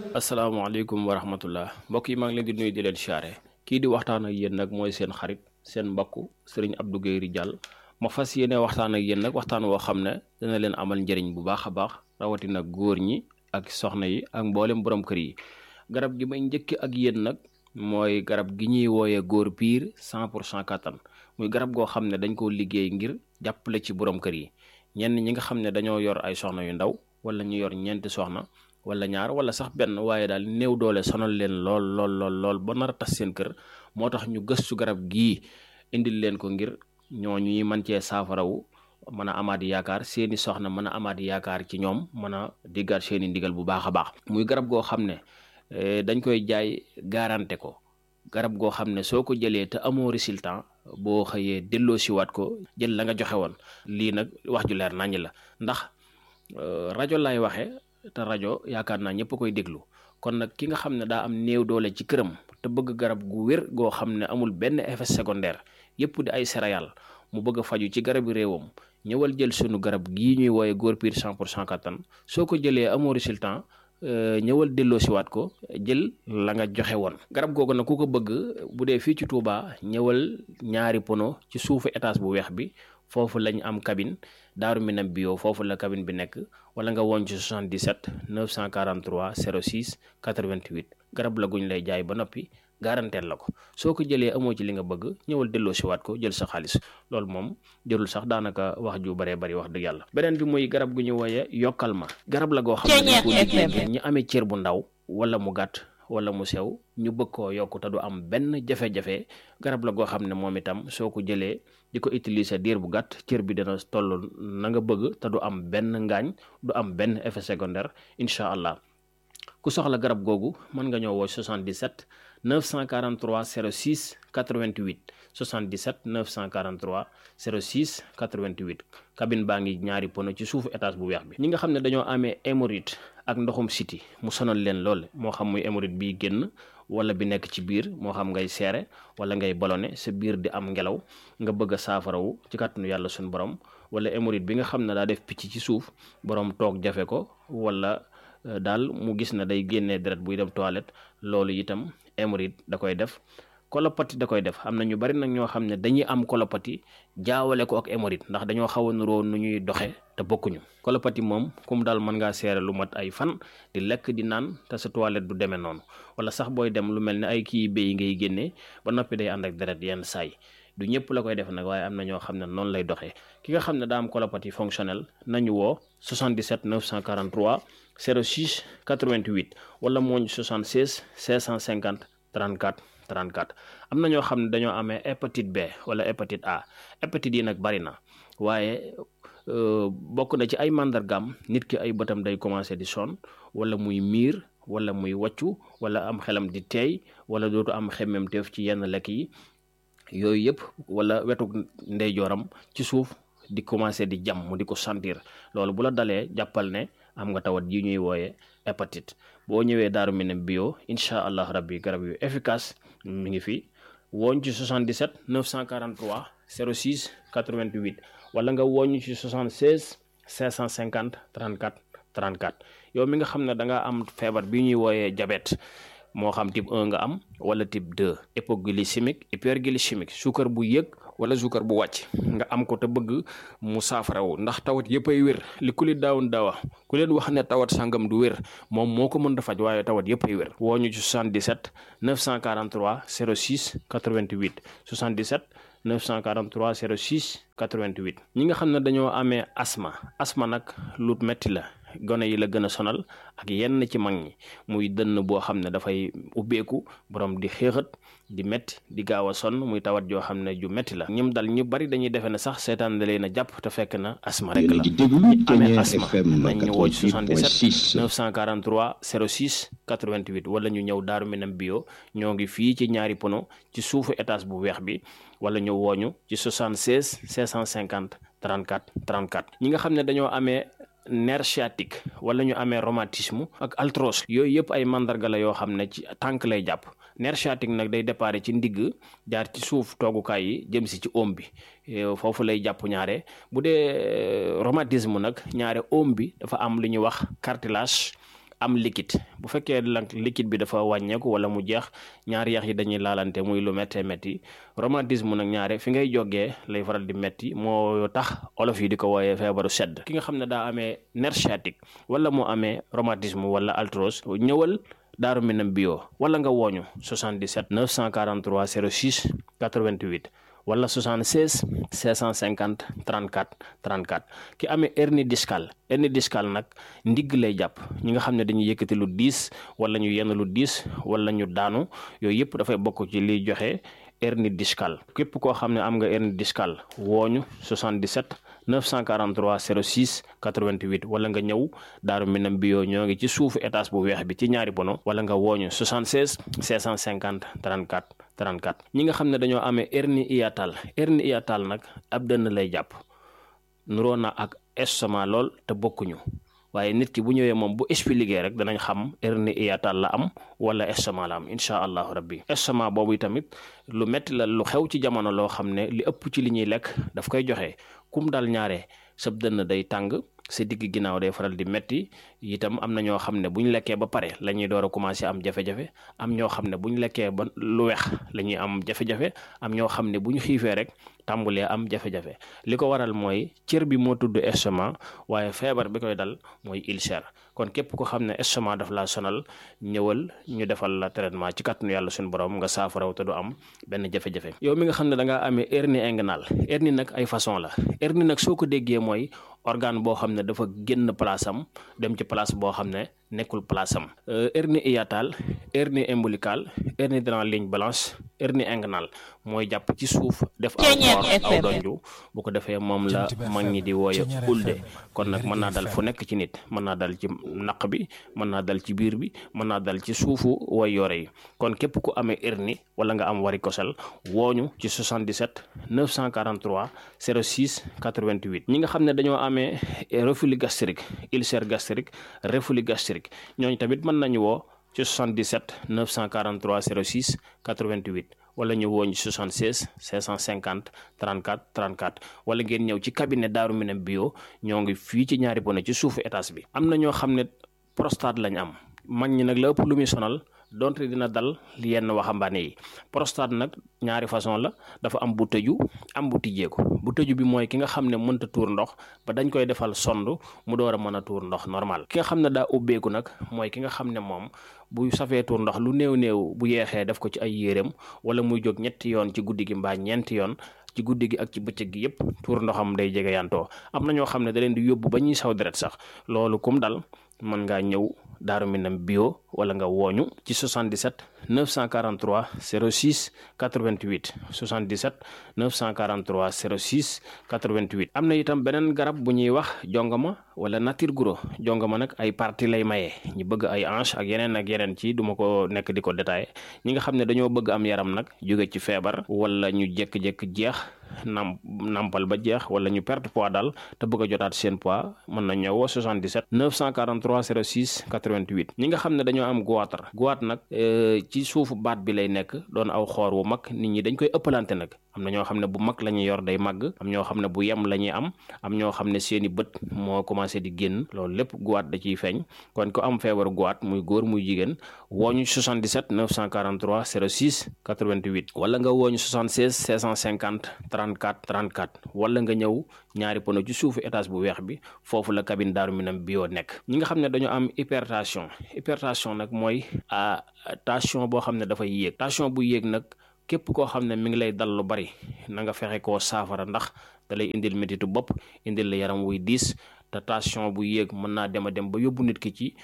asalaamaaleykum wa rahmatullah mbokk yi maa ngi leen di nuyu di leen siyaare kii di waxtaan ak yéen nag mooy seen xarit seen mbokk sëriñ Abdou Guèye Ridial ma fas yéene waxtaan ak yéen nag waxtaan woo xam ne dana leen amal njëriñ bu baax a baax rawatina góor ñi ak soxna yi ak mboolem borom kër yi. garab gi may njëkk ak yéen nag mooy garab gi ñuy wooyee góor piir 100% kattan muy garab goo xam ne dañ koo liggéey ngir jàppale ci borom kër yi ñenn ñi nga xam ne dañoo yor ay soxna yu ndaw wala ñu yor ñeenti soxna wala ñaar wala sax benn waaye daal néew doole sonal leen lool ba nar a tas seen kër moo tax ñu gëstu garab gii indil leen ko ngir ñooñu ñuy mën cee saafarawu mën a amaat yaakaar seeni soxna mën a amaat yaakaar ci ñoom mën a diggaat seeni ndigal bu baax a baax. muy garab goo xam ne dañ koy jaay garanté ko garab goo xam ne soo ko jëlee te amoo résultat boo xëyee delloo siwaat ko jël la nga joxe woon. lii nag wax ju leer naññ la ndax rajo lay waxe te rajo yaakaar naa ñëpp koy déglu kon nag ki nga xam ne daa am néew doole ci këram te bëgg garab gu wér goo xam ne amul benn effet secondaire yëpp di ay céréales mu bëgg a faju ci garabi réewam ñëwal jël sunu garab gii ñuy wooye góor piir 100% kattan soo ko jëlee amoo résultat ñëwal delloo siwaat ko jël la nga joxe woon. garab googu nag ku ko bëgg bu dee fii ci Touba ñëwal ñaari pono ci suufu étage bu weex bi foofu lañ am cabine Daaru Minam bio foofu la cabine bi nekk wala nga woon ci 77 943 06 88 garab la guñ lay jaay ba noppi garanteel la ko soo ko jëlee amoo ci li nga bëgg ñëwal delloo siwaat ko jël sa xaalis loolu moom jërul sax daanaka wax ju baree bari wax dëgg yàlla. beneen bi muy garab gu ñu wooye yokkal ma garab la goo xam ne dañ ko liggéey ñu amee cër bu ndaw wala mu gàtt wala mu sew ñu bëgg koo yokk te du am benn jafe-jafe garab la goo xam ne moom itam soo ko jëlee di ko utiliser diir bu gàtt cër bi dana toll na nga bëgg te du am benn ngaañ du am benn effet secondaire incha allah. ku soxla garab googu mën nga ñëw woo 77 943 06 88 77 943 06 88 cabine baa ngi ñaari pono ci suufu étage bu weex bi. ñi nga xam ne dañoo amee hémorroïde ak ndoxum siti mu sonal leen lool moo xam muy hémorroïde biy génn wala bi nekk ci biir moo xam ngay seere wala ngay ballonné sa biir di am ngelaw nga bëgg a saafarawu ci kàttanu yàlla suñu borom wala hémorroïde bi nga xam ne daa def picc ci suuf borom toog jafe ko wala daal mu gis na day génnee deret buy dem toilette loolu itam hémorroïde da koy def. colopathie da koy def am na ñu bari nag ñoo xam ne dañuy am colopathie jaawale ko ak hémorroïde ndax dañoo xaw a nuroo nu ñuy doxe te bokkuñu. colopathie moom comme daal mën ngaa seere lu mat ay fan di lekk di naan te sa toilette du demee noonu wala sax booy dem lu mel ne ay kii béy ngay génnee ba noppi day ànd ak deret yenn saay du ñëpp la koy def nag waaye am na ñoo xam ne noonu lay doxee. ki nga xam ne daa am colopathie fonctionnelle nañu woo 77 943 06 88 wala mooñ 76 650 34 34. am na ñoo xam ne dañoo amee hépatite B wala hépatite A hépatite yi nag bari na waaye bokk na ci ay màndargaam nit ki ay bëtam day commencé di sonn wala muy miir wala muy wàccu wala am xelam di teey wala dootu am xemmemteef ci yenn lekk yi yooyu yëpp wala wetu ndeyjooram ci suuf di commencé di jam mu di ko sentir loolu bu la dalee jàppal ne am nga tawat yi ñuy wooye hépatite. boo ñëwee Daaru Minam bio incha allah rabbi garab yu efficace mi ngi fi wooñ ci 77 943 06 88 wala nga wooñ ci 76 550 34 34. yow mi nga xam ne da nga am feebar bi ñuy wooyee diabète moo xam type 1 nga am wala type 2 hypoglycémique hyperglycémique suukar bu yëg wala suukar bu wàcc nga am ko te bëgg mu saafarawu ndax tawat yëpp ay wér li ku li daawun daawa ku leen wax ne tawat sangam du wér moom moo ko mën a faj waaye tawat yëpp ay wér. woo ñu ci 77 943 06 88 77 943 06 88. ñi nga xam ne dañoo amee asma nag lu metti la gone yi la gën a sonal ak yenn ci mag ñi muy dënn boo xam ne dafay ubbeeku borom di xéexat di metti di gaaw a sonn muy tawat joo xam ne ju metti la ñim dal ñu bari dañuy defe ne sax seetaan da leen a jàpp te fekk na asma rek la. ñi amee asma nañ ñu woo ci 77 943 06 88 wala ñu ñëw Daaru Minam bio ñoo ngi fii ci ñaari pono ci suufu étage bu weex bi wala ñu wooñu ci 76 550 34 34. ñi nga xam ne dañoo amee nerf sciatique wala ñu amee rhumatisme ak arthrose yooyu yëpp ay mandarga la yoo xam ne ci tànk lay jàpp. nerf sciatique nag day déparé ci ndigg jaar ci suuf toogukaay yi jëm si ci oom bi foofu lay jàpp ñaare. bu dee rhumatisme nag ñaare oom bi dafa am lu ñuy wax cartilage am liquide. Bu fekkee nag liquide bi dafa wàññeeku wala mu jeex, ñaari yax yi dañuy laalante muy lu méttee métti. rhumatisme nag ñaare fi ngay jógee lay faral di métti, moo tax olof yi di ko wooyee feebaru sedd. ki nga xam ne daa amee nerf sciatique wala mu amee rhumatisme wala arthrose, ñëwal Daaru Minam bio wala nga wooñu 77 943 06 88 wala 76 650 34 34. ki amee hernie discale nag ndigg lay jàpp. ñi nga xam ne dañuy yëkkati lu diis wala ñu yenn lu diis wala ñu daanu, yooyu yëpp dafay bokk ci liy joxe hernie discale. képp koo xam ne am nga hernie discale wooñu 77 943 06 88 wala nga ñëw Daaru Minam bio, ñoo ngi ci suufu étage bu weex bi ci ñaari bono, wala nga wooñu 76 650 34 34. ñi nga xam ne dañoo amee hernie hiatale nag ab dënn lay jàpp, nuroo na ak estomac lool te bokkuñu, waaye nit ki bu ñëwee moom bu expliqué rek danañ xam hernie hiatale la am wala estomac la am incha allahu rabbi. estomac boobu tamit lu metti la, lu xew ci jamono loo xam ne li ëpp ci li ñuy lekk daf koy joxe. kum dal ñaare sab dënn day tàng, sa digg ginnaaw day faral di metti itam. am na ñoo xam ne bu ñu lekkee ba pare la ñuy door a commencé am jafe-jafe, am ñoo xam ne bu ñu lekkee ba lu weex la ñuy am jafe-jafe, am ñoo xam ne bu ñu xiifee rek tàmbulee am jafe-jafe. li ko waral mooy cër bi moo tudd estomac, waaye feebar bi koy dal mooy ulcère. kon képp ko xam ne estomac daf laa sonal, ñëwal ñu defal la traitement ci kàttanu yàlla suñu borom nga saafaraw te du am benn jafe-jafe. yow mi nga xam ne da ngaa amee hernie inguinale, hernie nag ay façon la. hernie nag soo ko déggee mooy organe boo xam ne dafa génn place am dem ci place boo xam ne nekkul place am. hernie hiatale, hernie ombilicale, hernie dans la ligne blanche, hernie inguinale mooy jàpp ci suuf def aw donju, bu ko defee moom la mag ñi di wooye ulde. kon nag mën naa dal fu nekk ci nit, mën naa dal ci naq bi, mën naa dal ci biir bi, mën naa dal ci suufu way yore yi. kon képp ku amee hernie wala nga am varicocèle wooñu ci 77 943 06 88. ñi nga xam ne dañoo amee reflux gastrique, ulcère gastrique, reflux gastrique, ñooñu tamit mën nañu woo ci 77 943 06 88 wala ñu woo ñu 76 550 34 34 wala ngeen ñëw ci cabinet Daaru Minam bio, ñoo ngi fii ci ñaari bone ci suufu étage bi. am na ñoo xam ne prostate lañ am, mag ñi nag la ëpp lu muy sonal, donte dina dal yenn waxambaane yi. prostate nag ñaari façon la, dafa am bu tëju am bu tijjeeku. bu tëju bi mooy ki nga xam ne mënta tuur ndox ba dañ koy defal sond mu door a mën a tuur ndox normal. ki nga xam ne daa ubbeeku nag mooy ki nga xam ne moom bu safee tuur ndox lu néew bu yeexee def ko ci ay yéreem, wala muy jóg ñetti yoon ci guddi gi mbaa ñeenti yoon ci guddi gi ak ci bëccëg gi yépp tuur ndoxam day jege yantoo. am na ñoo xam ne da leen di yóbbu ba ñuy saw deret sax. loolu kum dal mën ngaa ñëw Daaru Minam bio wala nga wooñu ci 77 943 06 88 77 943 06 88. am na itam beneen garab bu ñuy wax jongama wala nature guro. jongama nag ay parti lay maye, ñi bëgg ay hanche ak yeneen ci duma ko nekk di ko détaillé. ñi nga xam ne dañoo bëgg am yaram nag jóge ci feebar wala ñu jékki-jékki jeex nampal ba jeex wala ñu perte poids daal te bëgg a jotaat seen poids, mën na ñëwoo 77 943 06 88. ñi nga xam ne dañoo am goitre nag ci suufu baat bi lay nekk, doon aw xoor wu mag. nit ñi dañ koy ëppalante nag. am na ñoo xam ne bu mag la ñuy yor day màgg, am ñoo xam ne bu yem la ñuy am ñoo xam ne seeni bët moo commencé di génn. loolu lépp goitre da ciy feeñ. kon ko am feebaru goitre muy góor muy jigéen wooñu 77 943 06 88 wala nga wooñu 76 650 34 34 wala nga ñëw ñaari pono ci suufu étage bu weex bi, foofu la cabine Daaru Minam bio nekk. ñi nga xam ne dañoo am hypertension nag mooy tension boo xam ne dafay yéeg. tension bu yéeg nag képp koo xam ne mi ngi lay dal lu bari na nga fexe koo saafara, ndax da lay indil métitu bopp, indil la yaram wuy diis. te tension bu yéeg mën naa dem ba yóbbu nit ki ci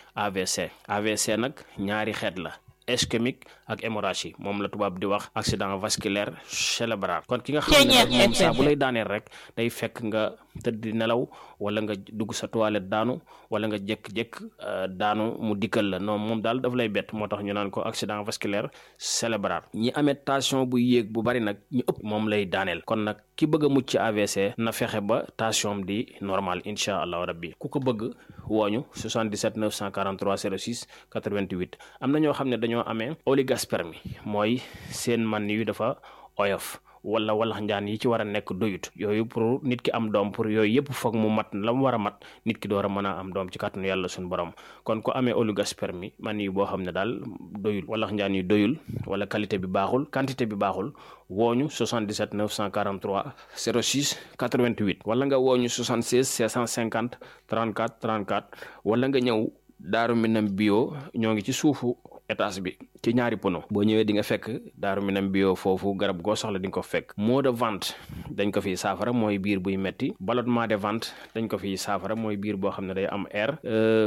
AVC nag ñaari xeet la, ischémique ak hémorragie. moom la tubaab di wax accident vasculaire cérébral. kon ki nga xam ne moom saa bu lay daaneel rek day fekk nga tëdd di nelaw wala nga dugg sa toilette daanu wala nga jékk-jékk daanu mu dikkal la. non moom daal daf lay bett, moo tax ñu naan ko accident vasculaire cérébral. ñi amee tension bu yéeg bu bari nag ñu ëpp moom lay daaneel. kon nag ki bëgg a mucc ci AVC na fexe ba tension di normal incha allahu rabbi. ku ko bëgg wooñu 77 943 06 88. am na ñoo xam ne dañoo amee oligospermie, mooy seen man yu dafa oyof wala walax njaan yi ci war a nekk doyut yooyu pour nit ki am doom pour yooyu yëpp foog mu mat la mu war a mat nit ki door a mën a am doom ci kàttanu yàlla suñu borom kon ko amee oligospermie man yi boo xam ne daal doyul walax njaan yi doyul wala qualité bi baaxul quantité bi baaxul wooñu 77 943 06 88 wala nga wooñu 76 650 34 34 wala nga ñëw Daaru Minam bio ñoo ngi ci suufu étage bi ci ñaari pono boo ñëwee di nga fekk Daaru Minam bio foofu garab goo soxla di nga ko fekk maux de ventre dañ ko fiy saafara mooy biir buy metti ballonnement de ventre dañ ko fiy saafara mooy biir boo xam ne day am air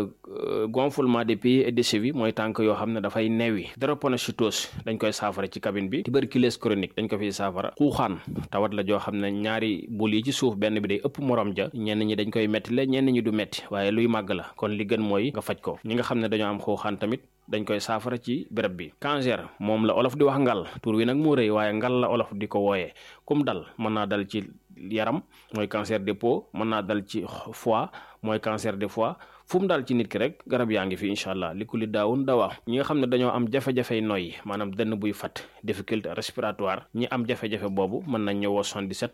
gonflement des pieds et des chevilles mooy tànk yoo xam ne dafay neewi drépanocytose dañ koy saafara ci cabine bi tuberculose chronique dañ ko fiy saafara xuuxaan tawat la joo xam ne ñaari bul yi ci suuf benn bi day ëpp morom ja ñenn ñi dañ koy metti la ñenn ñi du metti waaye luy màgg la kon li gën mooy nga faj ko ñi nga xam ne dañoo am xuuxaan tamit dañ koy saafara ci béréb bi cancer moom la olof di wax ngal tur wi nag moo rëy waaye ngal la olof di ko wooyee kum dal mën naa dal ci yaram mooy cancer des peaux mën naa dal ci foie mooy cancer des foie fu mu daal ci nit ki rek garab yaa ngi fi incha allah li ku li daawun dawaa ñi nga xam ne dañoo am jafe-jafey noyyi maanaam dënn buy fat difficulté respiratoire ñi am jafe-jafe boobu mën nañ ñëwoo 77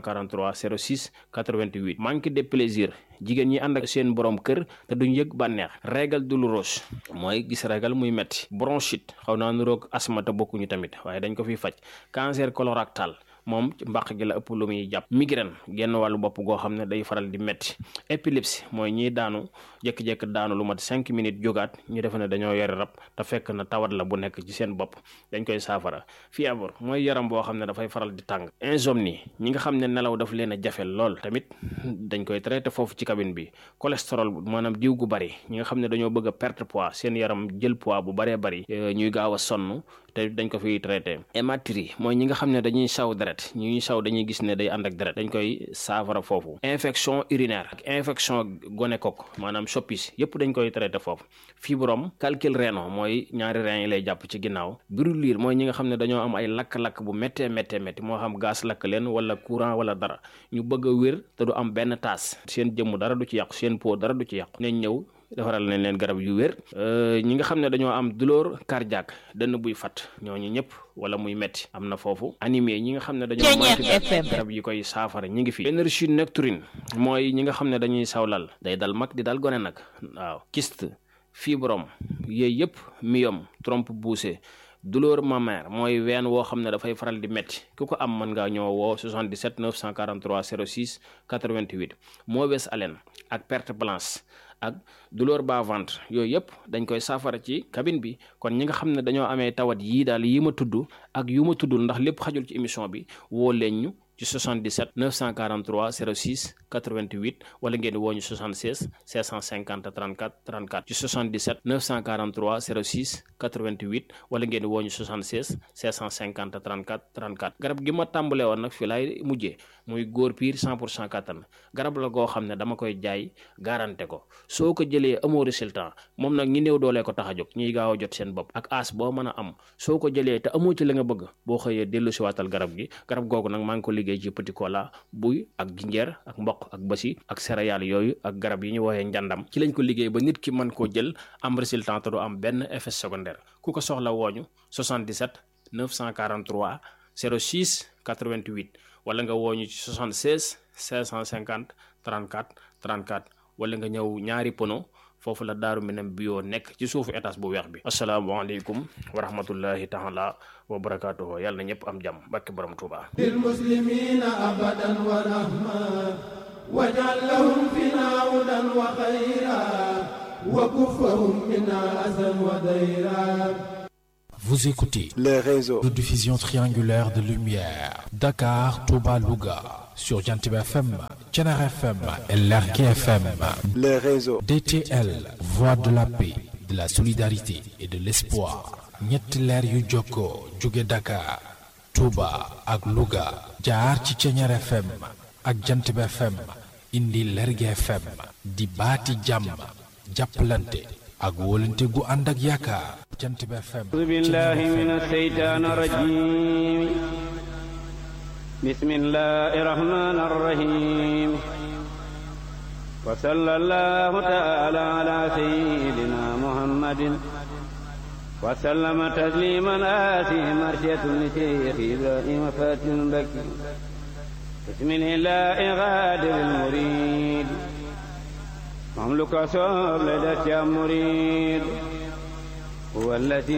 943 06 88 manque de plaisir jigéen ñi ànd ak seen borom kër te duñ yëg bànneex régal douloureuse mooy gis régal muy metti bronchite xaw naa nuroog asthme te bokkuñu tamit waaye dañ ko fiy faj cancer colorectal moom mbàq gi la ëpp lu muy jàpp migraine genn wàllu bopp goo xam ne day faral di metti épilepsie mooy ñiy daanu jékki-jékki daanu lu mat 5 minutes jógaat ñu defe ne dañoo yore rab te fekk na tawat la bu nekk ci seen bopp dañ koy saafara fièvre mooy yaram boo xam ne dafay faral di tàng insomnie ñi nga xam ne nelaw daf leen a jafe lool tamit dañ koy traité foofu ci cabine bi cholestérol maanaam diw gu bari ñi nga xam ne dañoo bëgg a perte poids seen yaram jël poids bu baree bari ñuy gaaw a sonn te dañ ko fiy traité hématurie mooy ñi nga xam ne dañuy saw deret ñuy saw dañuy gis ne day ànd ak deret dañ koy saafara foofu infection urinaire ak infection gonocoque maanaam soppis yëpp dañ koy traité foofu fibrome calcul rénal mooy ñaari rein yi lay jàpp ci ginnaaw brûlure mooy ñi nga xam ne dañoo am ay lakk-lakk bu méttee moo xam gaz lakk leen wala courant wala dara ñu bëgg a wér te du am benn taas seen jëmm dara du ci yàqu seen peau dara du ci yàqu nañ ñëw defaral nañ leen garab yu wér ñi nga xam ne dañoo am douleur cardiaque dënn buy fat ñooñu ñëpp wala muy metti am na foofu anémie ñi nga xam ne dañoo manqué garab yi koy saafara ñi ngi fi énergie nocturne mooy ñi nga xam ne dañuy sawlal day dal mag di dal gone nag waaw kyste fibrome yooyu yëpp myome trompe poussée douleur mammaire mooy ween woo xam ne dafay faral di metti ku ko am mën ngaa ñëw woo 77 943 06 88 mauvaise haleine ak perte blanche ak douleur bas ventre yooyu yëpp dañ koy saafara ci cabine bi kon ñi nga xam ne dañoo amee tawat yii daal yi ma tudd ak yu ma tuddul ndax lépp xajul ci émission bi woo leen ñu ci 77 943 06 88 wala ngeen woo ñu 76 650 34 34 ci 77 943 06 88 wala ngeen woo ñu 76 650 34 34 garab gi ma tàmbalee woon nag fi laay mujjee muy góor piir 100% kattan garab la goo xam ne dama koy jaay garanté ko soo ko jëlee amoo résultat moom nag ñi néew doolee ko tax a jóg ñuy gaaw a jot seen bopp ak as boo mën a am soo ko jëlee te amoo ci la nga bëgg boo xëyee dellu si waatal garab gi garab googu nag maa ngi ko liggéey ci petit cola buy ak jinjeer ak mboq ak basi ak céréales yooyu ak garab yi ñu woowee njàndam ci lañ ko liggéey ba nit ki mën koo jël am résultat te du am benn effet secondaire ku ko soxla wooñu 77 943 06 88 wala nga wooñu ci 76 550 34 34 wala nga ñëw ñaari pono foofu la Daaru Minam bio nekk ci suufu étage bu weex bi asalaamaaleykum wa rahmatullahi taala wa barakaatuhu yàlla na ñëpp am jàmm barke borom Tuuba lil muslimina abadan wa rahma waj'al lahum fina hudan wa khayra wa kuffahum minna azan wa dayra. Vous écoutez les réseaux de diffusion triangulaire de lumière Dakar, Touba, Louga sur Jantiba FM, Thiénaba FM et Lergui FM. Les réseaux DTL, voix de la paix, de la solidarité et de l'espoir. ñetti leer yu jokkoo jóge Dakar, Touba ak Louga jaar ci Thiénaba FM ak Jantiba FM indi Lergui FM di baati jàmm jàppalante ak wóolante gu ànd ak yaakaar. Jantiba FM. A'uuzu billaahi mina shaytaani rajiim. Bismillaahi rahmaani rahiim. Wa sallallaahu ta'aalaa alaa sayyidinaa Muhammadin وسلم تسليما آسي مرشية لشيخ إبراهيم فاتن البكي بسم الله غادر المريد مملك صوب لدى مريد هو الذي